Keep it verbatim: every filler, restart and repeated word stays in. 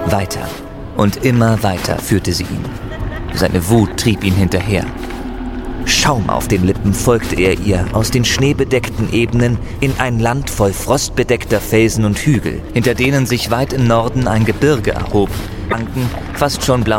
Weiter und immer weiter führte sie ihn. Seine Wut trieb ihn hinterher. Schaum auf den Lippen folgte er ihr aus den schneebedeckten Ebenen in ein Land voll frostbedeckter Felsen und Hügel, hinter denen sich weit im Norden ein Gebirge erhob, Banken fast schon blau